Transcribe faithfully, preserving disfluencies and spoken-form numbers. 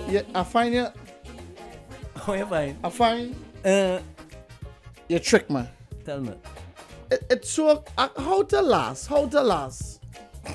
Yeah, I find you. Oh, you fine. I find Uh, you trick me. tell me. It, it's so uh, how to last? How to last?